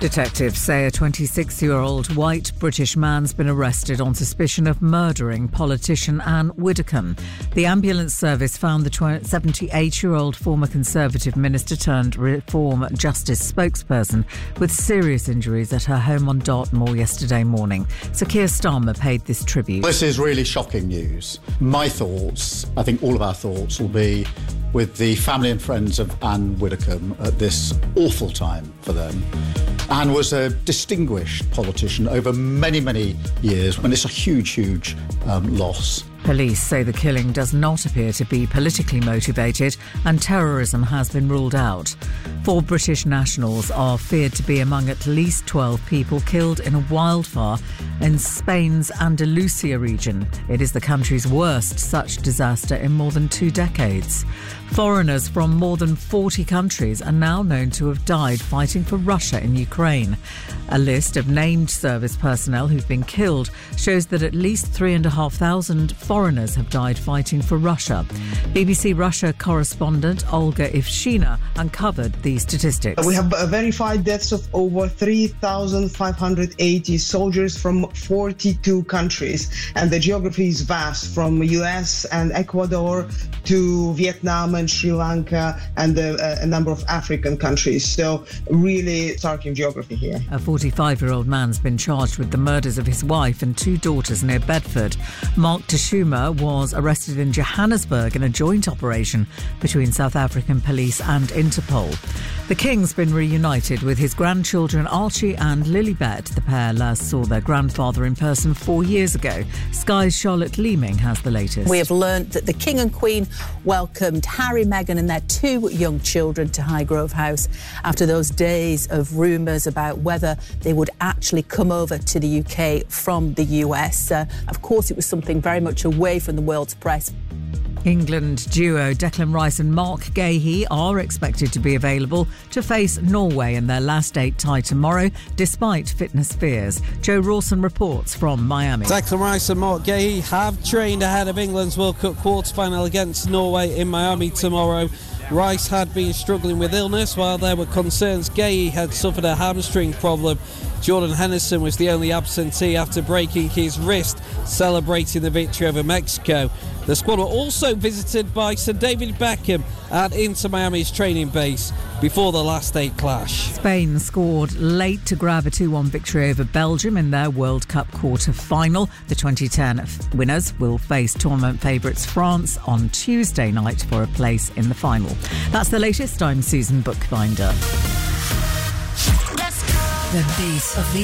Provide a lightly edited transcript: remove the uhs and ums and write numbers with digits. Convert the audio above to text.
Detectives say a 26-year-old white British man's been arrested on suspicion of murdering politician Anne Widdecombe. The ambulance service found the 78-year-old former Conservative minister turned Reform Justice spokesperson with serious injuries at her home on Dartmoor yesterday morning. Sir Keir Starmer paid this tribute. This is really shocking news. My thoughts, I think all of our thoughts, will be with the family and friends of Anne Widdecombe at this awful time for them. Anne was a distinguished politician over many, many years, and it's a huge loss. Police say the killing does not appear to be politically motivated and terrorism has been ruled out. 4 British nationals are feared to be among at least 12 people killed in a wildfire in Spain's Andalusia region. It is the country's worst such disaster in more than 2 decades. Foreigners from more than 40 countries are now known to have died fighting for Russia in Ukraine. A list of named service personnel who've been killed shows that at least 3,500 foreigners have died fighting for Russia. BBC Russia correspondent Olga Ivshina uncovered these statistics. We have verified deaths of over 3,580 soldiers from 42 countries, and the geography is vast, from US and Ecuador to Vietnam and Sri Lanka and a number of African countries. So really stark geography here. A 45-year-old man's been charged with the murders of his wife and 2 daughters near Bedford. Mark Tashuma was arrested in Johannesburg in a joint operation between South African police and Interpol. The King's been reunited with his grandchildren Archie and Lilibet. The pair last saw their grandfather in person 4 years ago. Sky's Charlotte Leeming has the latest. We have learnt that the King and Queen welcomed Harry, Meghan and their 2 young children to Highgrove House after those days of rumours about whether they would actually come over to the UK from the US. Of course, it was something very much away from the world's press. England duo Declan Rice and Mark Gahey are expected to be available to face Norway in their last 8 tie tomorrow, despite fitness fears. Joe Rawson reports from Miami. Declan Rice and Mark Gahey have trained ahead of England's World Cup quarter-final against Norway in Miami tomorrow. Rice had been struggling with illness, while there were concerns Gahey had suffered a hamstring problem. Jordan Henderson was the only absentee after breaking his wrist, celebrating the victory over Mexico. The squad were also visited by Sir David Beckham at Inter Miami's training base before the last 8 clash. Spain scored late to grab a 2-1 victory over Belgium in their World Cup quarter-final. The 2010 winners will face tournament favourites France on Tuesday night for a place in the final. That's the latest. I'm Susan Bookbinder. The beat of the